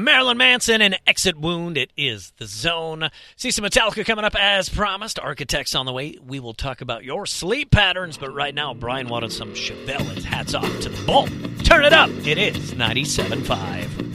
Marilyn Manson and Exit Wound. It is The Zone. See some Metallica coming up as promised. Architects on the way. We will talk about your sleep patterns, but right now, Brian wanted some Chevelle. Hats off to the bull. Turn it up. It is 97.5.